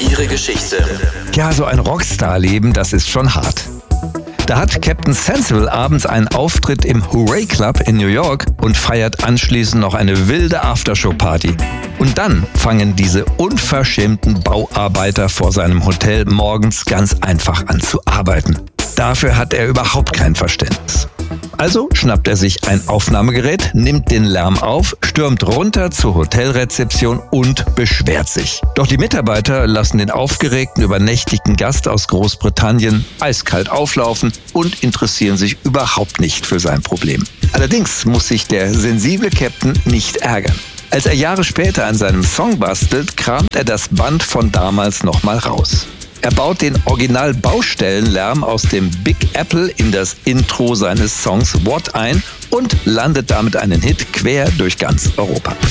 Ihre Geschichte. Ja, so ein Rockstar-Leben, das ist schon hart. Da hat Captain Sensible abends einen Auftritt im Hooray Club in New York und feiert anschließend noch eine wilde Aftershow-Party. Und dann fangen diese unverschämten Bauarbeiter vor seinem Hotel morgens ganz einfach an zu arbeiten. Dafür hat er überhaupt kein Verständnis. Also schnappt er sich ein Aufnahmegerät, nimmt den Lärm auf, stürmt runter zur Hotelrezeption und beschwert sich. Doch die Mitarbeiter lassen den aufgeregten, übernächtigen Gast aus Großbritannien eiskalt auflaufen und interessieren sich überhaupt nicht für sein Problem. Allerdings muss sich der sensible Captain nicht ärgern. Als er Jahre später an seinem Song bastelt, kramt er das Band von damals nochmal raus. Er baut den Original-Baustellenlärm aus dem Big Apple in das Intro seines Songs What ein und landet damit einen Hit quer durch ganz Europa.